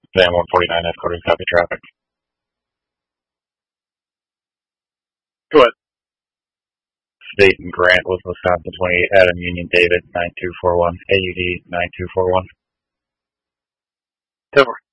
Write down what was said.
Sam 149, headquarters, copy traffic. Go ahead. State and Grant with Wisconsin 28, Adam Union David 9241, AUD 9241. 10-4.